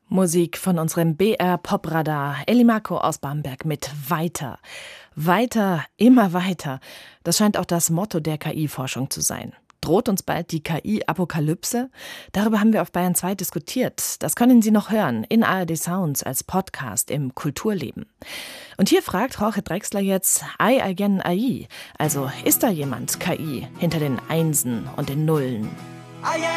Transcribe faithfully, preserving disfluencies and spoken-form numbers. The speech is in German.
Musik von unserem B R-Popradar. Elli Marco aus Bamberg mit Weiter. Weiter, immer weiter. Das scheint auch das Motto der K I-Forschung zu sein. Droht uns bald die K I-Apokalypse? Darüber haben wir auf Bayern zwei diskutiert. Das können Sie noch hören in A R D Sounds als Podcast im Kulturleben. Und hier fragt Jorge Drexler jetzt, Ei again A I? Also ist da jemand, K I, hinter den Einsen und den Nullen?